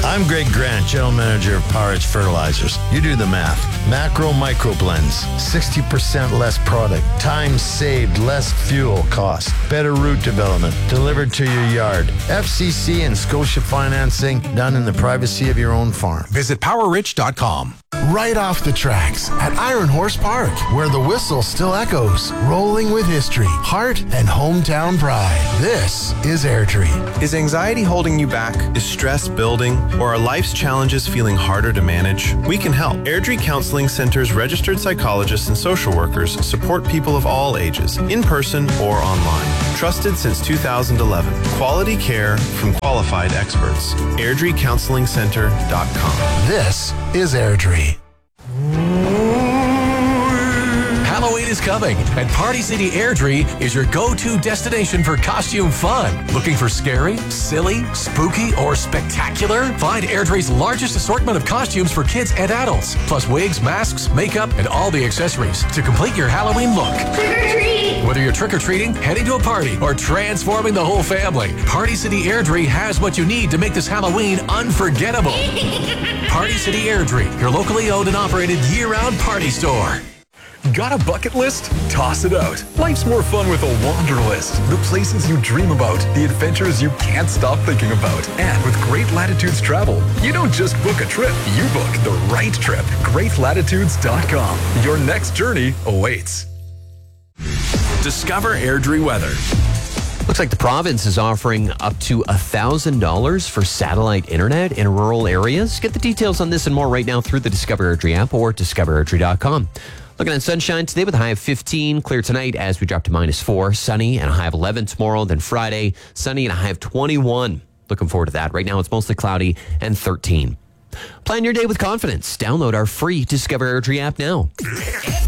I'm Greg Grant, General Manager of Power Edge Fertilizers. You do the math. Macro Micro Blends, 60% less product, time saved, less fuel cost, better root development, delivered to your yard. FCC and Scotia financing done in the privacy of your own farm. Visit PowerRich.com. Right off the tracks at Iron Horse Park, where the whistle still echoes, rolling with history, heart, and hometown pride. This is Airdrie. Is anxiety holding you back? Is stress building? Or are life's challenges feeling harder to manage? We can help. Airdrie Counseling Center's registered psychologists and social workers support people of all ages, in person or online. Trusted since 2011. Quality care from qualified experts. AirdrieCounselingCenter.com. This is Airdrie. Halloween is coming, and Party City Airdrie is your go-to destination for costume fun. Looking for scary, silly, spooky, or spectacular? Find Airdrie's largest assortment of costumes for kids and adults, plus wigs, masks, makeup, and all the accessories to complete your Halloween look. Trick-or-treat! Whether you're trick-or-treating, heading to a party, or transforming the whole family, Party City Airdrie has what you need to make this Halloween unforgettable. Party City Airdrie, your locally owned and operated year-round party store. Got a bucket list? Toss it out. Life's more fun with a Wanderlist. The places you dream about, the adventures you can't stop thinking about. And with Great Latitudes Travel, you don't just book a trip, you book the right trip. GreatLatitudes.com. Your next journey awaits. Discover Airdrie weather. Looks like the province is offering up to $1,000 for satellite internet in rural areas. Get the details on this and more right now through the Discover Airdrie app or discoverairdrie.com. Looking at sunshine today with a high of 15. Clear tonight as we drop to -4. Sunny and a high of 11 tomorrow. Then Friday, sunny and a high of 21. Looking forward to that. Right now it's mostly cloudy and 13. Plan your day with confidence. Download our free Discover Airdrie app now.